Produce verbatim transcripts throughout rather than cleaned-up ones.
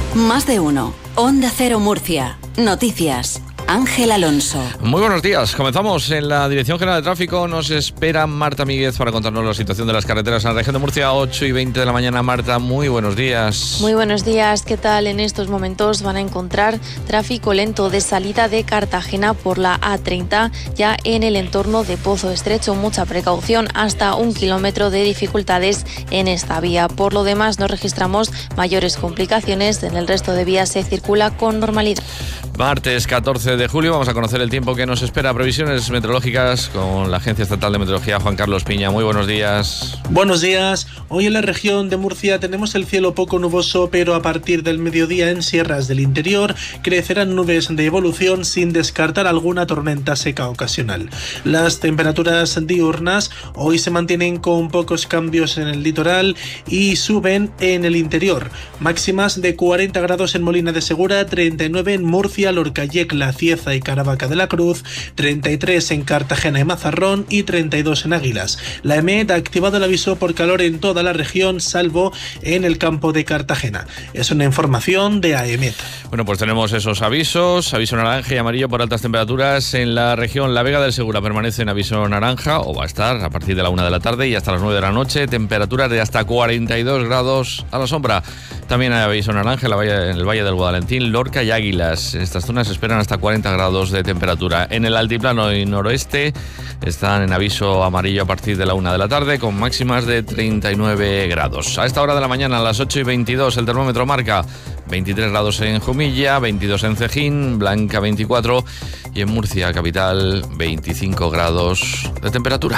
Más de uno. Onda Cero Murcia. Noticias. Ángel Alonso. Muy buenos días. Comenzamos en la Dirección General de Tráfico. Nos espera Marta Míguez para contarnos la situación de las carreteras en la región de Murcia. ocho y veinte de la mañana. Marta, muy buenos días. Muy buenos días. ¿Qué tal? En estos momentos van a encontrar tráfico lento de salida de Cartagena por la A treinta, ya en el entorno de Pozo Estrecho. Mucha precaución, hasta un kilómetro de dificultades en esta vía. Por lo demás, no registramos mayores complicaciones. En el resto de vías se circula con normalidad. Martes catorce de julio vamos a conocer el tiempo que nos espera. Previsiones meteorológicas con la Agencia Estatal de Meteorología. Juan Carlos Piña, muy buenos días. Buenos días. Hoy en la región de Murcia tenemos el cielo poco nuboso, pero a partir del mediodía en sierras del interior crecerán nubes de evolución sin descartar alguna tormenta seca ocasional. Las temperaturas diurnas hoy se mantienen con pocos cambios en el litoral y suben en el interior. Máximas de cuarenta grados en Molina de Segura, treinta y nueve en Murcia, Lorca, Yecla, Cieza y Caravaca de la Cruz, treinta y tres en Cartagena y Mazarrón y treinta y dos en Águilas. La E M E T ha activado el aviso por calor en toda la región, salvo en el campo de Cartagena. Es una información de A E M E T. Bueno, pues tenemos esos avisos, aviso naranja y amarillo por altas temperaturas. En la región La Vega del Segura permanece en aviso naranja, o va a estar a partir de la una de la tarde y hasta las nueve de la noche. Temperaturas de hasta cuarenta y dos grados a la sombra. También hay aviso naranja en, la valle, en el Valle del Guadalentín, Lorca y Águilas. En estas zonas se esperan hasta cuarenta grados de temperatura. En el altiplano y noroeste están en aviso amarillo a partir de la una de la tarde, con máximas de treinta y nueve grados. A esta hora de la mañana, a las ocho y veintidós, el termómetro marca veintitrés grados en Jumilla, veintidós en Cejín, Blanca veinticuatro y en Murcia, capital, veinticinco grados de temperatura.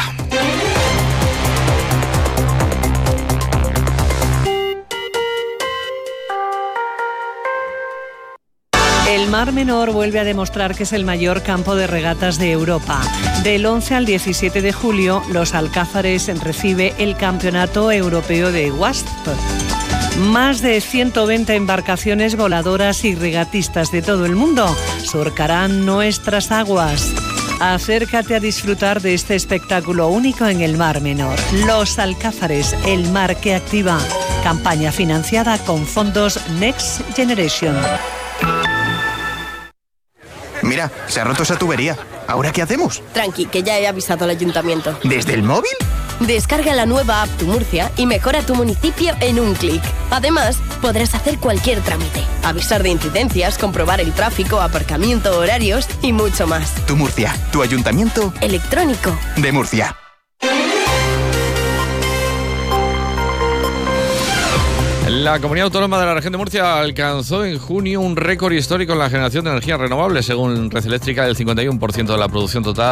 El Mar Menor vuelve a demostrar que es el mayor campo de regatas de Europa. Del once al diecisiete de julio, Los Alcázares recibe el Campeonato Europeo de Wasp. Más de ciento veinte embarcaciones voladoras y regatistas de todo el mundo surcarán nuestras aguas. Acércate a disfrutar de este espectáculo único en el Mar Menor. Los Alcázares, el mar que activa. Campaña financiada con fondos Next Generation. Mira, se ha roto esa tubería. ¿Ahora qué hacemos? Tranqui, que ya he avisado al ayuntamiento. ¿Desde el móvil? Descarga la nueva app Tu Murcia y mejora tu municipio en un clic. Además, podrás hacer cualquier trámite, avisar de incidencias, comprobar el tráfico, aparcamiento, horarios y mucho más. Tu Murcia, tu ayuntamiento electrónico de Murcia. La Comunidad Autónoma de la Región de Murcia alcanzó en junio un récord histórico en la generación de energía renovable. Según Red Eléctrica, el cincuenta y uno por ciento de la producción total